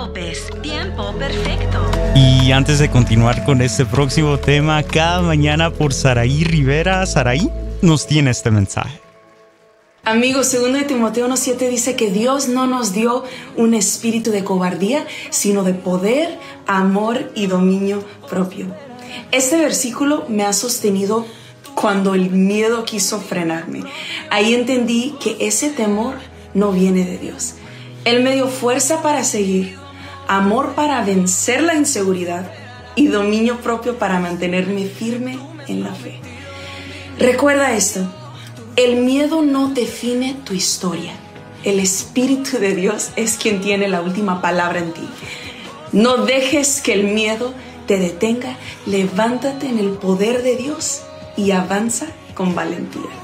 López, tiempo perfecto. Y antes de continuar con este próximo tema, cada mañana por Saraí Rivera. Saraí nos tiene este mensaje. Amigos, 2 Timoteo 1:7 dice que Dios no nos dio un espíritu de cobardía, sino de poder, amor y dominio propio. Este versículo me ha sostenido cuando el miedo quiso frenarme. Ahí entendí que ese temor no viene de Dios. Él me dio fuerza para seguir, amor para vencer la inseguridad y dominio propio para mantenerme firme en la fe. Recuerda esto. El miedo no define tu historia. El Espíritu de Dios es quien tiene la última palabra en ti. No dejes que el miedo te detenga. Levántate en el poder de Dios y avanza con valentía.